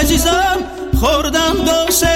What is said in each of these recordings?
عزیزم خوردم دو سه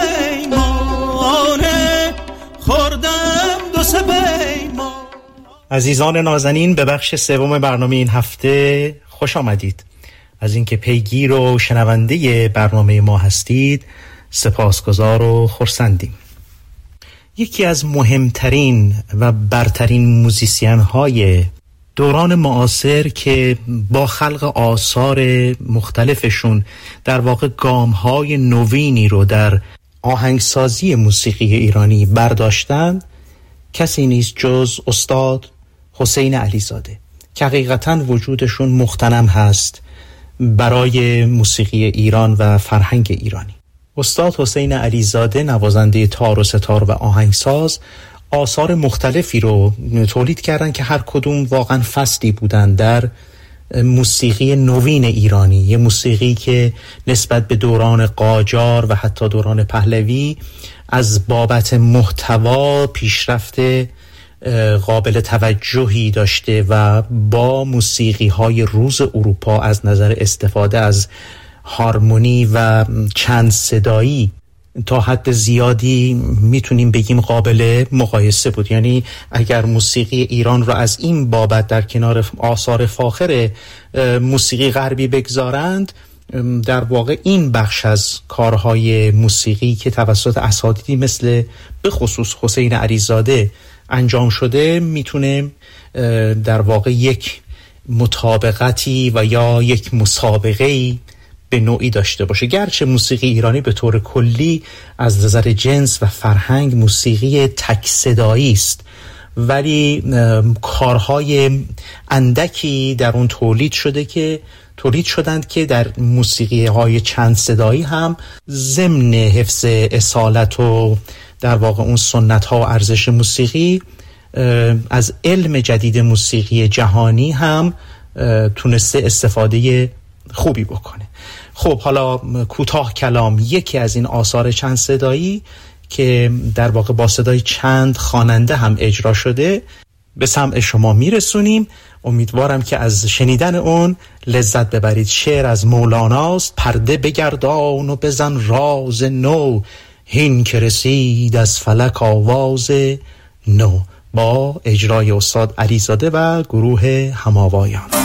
پیمانه، خوردم دو سه پیمانه. عزیزان نازنین، به بخش سوم برنامه این هفته خوش آمدید. از اینکه پیگیر و شنونده برنامه ما هستید سپاسگزار و خرسندیم. یکی از مهمترین و برترین موزیسین های دوران معاصر که با خلق آثار مختلفشون در واقع گام های نوینی رو در آهنگسازی موسیقی ایرانی برداشتند، کسی نیست جز استاد حسین علیزاده که حقیقتاً وجودشون مغتنم هست برای موسیقی ایران و فرهنگ ایرانی. استاد حسین علیزاده نوازنده تار و ستار و آهنگساز آثار مختلفی رو تولید کردن که هر کدوم واقعا فصلی بودن در موسیقی نوین ایرانی، یه موسیقی که نسبت به دوران قاجار و حتی دوران پهلوی از بابت محتوا پیشرفت قابل توجهی داشته و با موسیقی های روز اروپا از نظر استفاده از هارمونی و چند صدایی تا حد زیادی میتونیم بگیم قابل مقایسه بود. یعنی اگر موسیقی ایران رو از این بابت در کنار آثار فاخر موسیقی غربی بگذارند، در واقع این بخش از کارهای موسیقی که توسط اساتیدی مثل به خصوص حسین علیزاده انجام شده میتونه در واقع یک مطابقتی و یا یک مسابقه‌ای به نوعی داشته باشه. گرچه موسیقی ایرانی به طور کلی از نظر جنس و فرهنگ موسیقی تک صدایی است، ولی کارهای اندکی در اون تولید شدند که در موسیقی های چند صدایی هم ضمن حفظ اصالت و در واقع اون سنت ها و ارزش موسیقی از علم جدید موسیقی جهانی هم تونسته استفاده خوبی بکنه. خب حالا کوتاه کلام یکی از این آثار چند صدایی که در واقع با صدای چند خواننده هم اجرا شده به سمع شما میرسونیم. امیدوارم که از شنیدن اون لذت ببرید. شعر از مولاناست. پرده بگردان و بزن راز نو، هین که رسید از فلک آواز نو، با اجرای استاد علیزاده و گروه هماوایان.